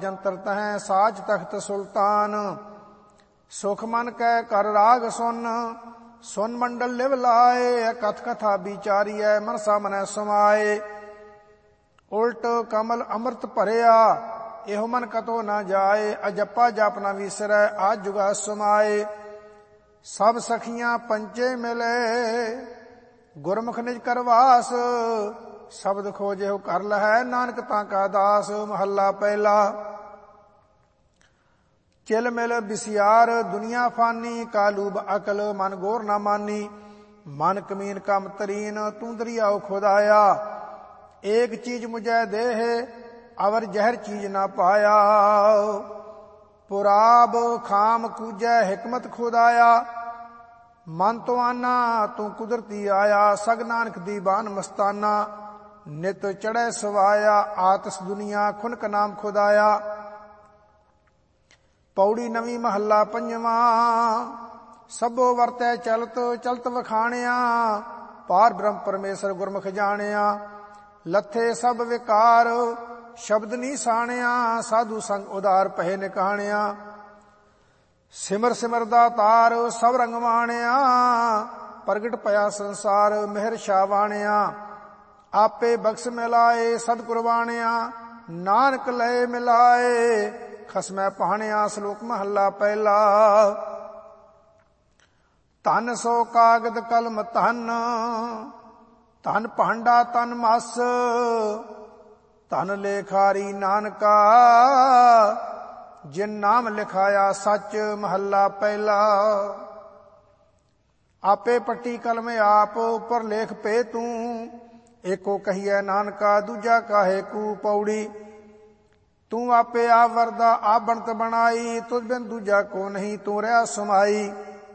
जंतर तहें साज तख्त सुल्तान। सुख मन कै कर राग सुन मंडल लिव लाए। कथ कथा विचारिय मनसा मनै समाए। उल्ट कमल अमृत भरिया एहो मन कतो न जाए। अजप्पा जप न विसरै आज जुगा समाए। सब सखियां पंचे मिले गुरमुख निज करवास। शब्द खोजे हो कर लहै नानक ताका दास। महला पहला। चिल मिल बिसियार दुनिया फानी। कालूब अकल मन गोर न मानी। मन कमीन कम तरीन तू दरियाओ खुदाया। एक चीज मुझे देह अवर जहर चीज ना पाया। पुराब खाम कूजै हिकमत खुदाया। मन तो आना तू कुदरती आया। सग नानक दी बान मस्ताना। नित चढ़े सवाया आतस दुनिया खुनक नाम खुदाया। पौड़ी नवी महला पंजवा। सबो वरतै चलत चलत वखाणिया। पार ब्रह्म परमेश्वर गुरमुख जाणिया। लथे सब विकार शब्द नी साणिया। साधु संग उदार पहे निकाणिया। सिमर सिमर दातार सब रंग वाणिया। प्रगट पया संसार मेहर शावाणिया। आपे बख्श मिलाए सद कुरबाणिया। नानक लय मिलाए खसमै पहाणिया। श्लोक महला पहला। धन सो कागद कलम धन। धन भांडा तन मस। धन लेखारी नानका जिन नाम लिखाया सच। महला पहला। आपे पट्टी कलम आप उपर लेख पे तू। एको कहिए नानका दूजा काहे कू। पौड़ी तू आपे आप वरदा आप बनत बनाई। तुझ बिन दूजा को नहीं तू रहा समाई।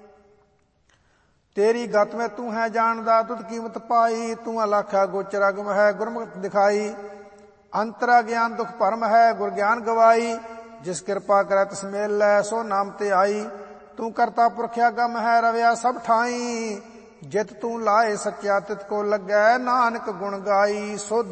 तेरी गत में तू है जानदा तुझ कीमत पाई। तू अलाखा गोचरा गुम है गुरमुख दिखाई। अंतरा ज्ञान दुख परम है गुर ज्ञान गवाई। जिस कृपा करे तिस मेल लै सो नाम ते आई। तू करता पुरख्या गम है रविया सब ठाई। जित तू लाए सच्चा तित को लगै नानक गुण गाई सुध।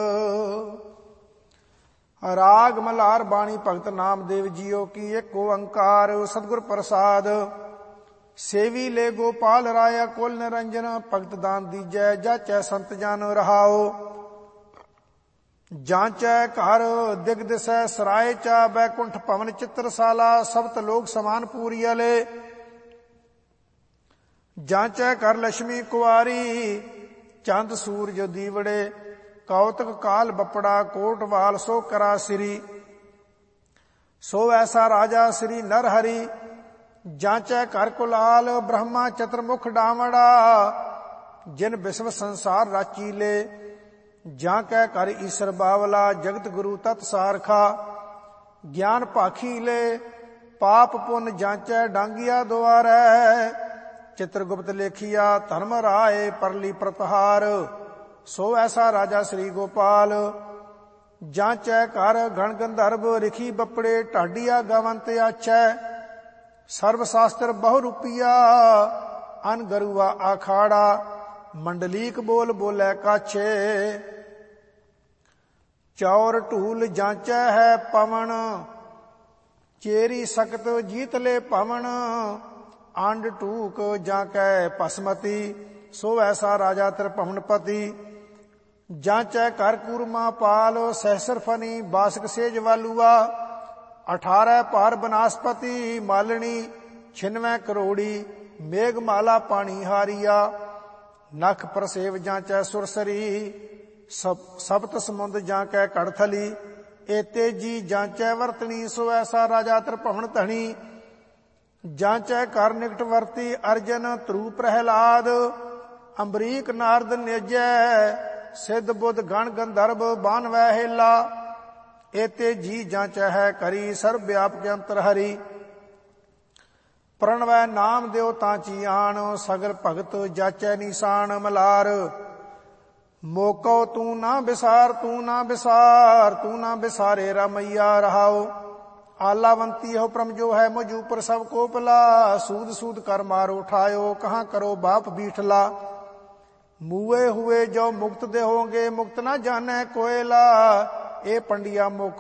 राग मल्हार बाणी भगत नामदेव जियो की एक ओंकार सतगुर प्रसाद। सेवी ले गोपाल राया कुल निरंजन। भगत दान दीजै जाचै संत जन रहाओ। जांचै घर दिग दिसै सराय चा। बैकुंठ पवन चित्रशाला सप्त लोक समान पूरियले। जांचै कर लक्ष्मी कुआरी चंद सूरज दीवड़े। कौतक काल बपड़ा कोटवाल सो करा श्री। सो ऐसा राजा श्री नर हरि। जांचै कर कुलाल ब्रह्मा चतुर्मुख डावड़ा। जिन विश्व संसार राची ले। जांकै कर ईश्वर बावला जगत गुरु तत् सारखा। ज्ञान पाखी ले पाप पुन जांचै डांगिया द्वारै। चित्रगुप्त लेखिया धर्म राय परली प्रतहार। सो ऐसा राजा श्री गोपाल। जांचै कर गण गंधर्व रिखी बपड़े। ढाडिया गवंत आछै सर्व शास्त्र बहु रूपिया। अन गरुआ आखाड़ा मंडलीक बोल बोलै काछे। चौर ढूल जांचै है पवन। चेरी सकत जीत ले पवन। आंड टूक जांकै पसमती। सो ऐसा राजा त्रिभुवनपति। जांचै कर कूरमा पाल सहस्र फनी। बासक सेज वालुआ 18 पार बनास्पति। मालनी 96 करोड़ी। मेघमाला पानी हारिया। नख प्रसेव जांचै सुरसरी। सप्त समुंद जांकै कड़थली। एते जी जांचै वर्तनी। सो ऐसा राजा त्रिभुवन धनी। जांचै कर निकट वर्ती अर्जन ध्रुव प्रहलाद। अम्बरीक नारद नेजै सिद्ध बुद्ध गण गंधर्व बानवै हेला। एते जी जांचै है करी सर्व व्यापक अंतर हरि। प्रणवै नाम देव तांची आन। सगल भगत जाचै निशान मलार। मोको तू ना बिसार तू ना बिसार। तू ना बिसारे रामैया रहाओ। आलावंती हो परम जो है मुझ ऊपर सब कोपला। सूद सूद कर मारो उठायो कहाँ करो बाप बीठला। मुए हुए जो मुक्त दे होंगे मुक्त ना जाने कोयला। ए पंडिया मोको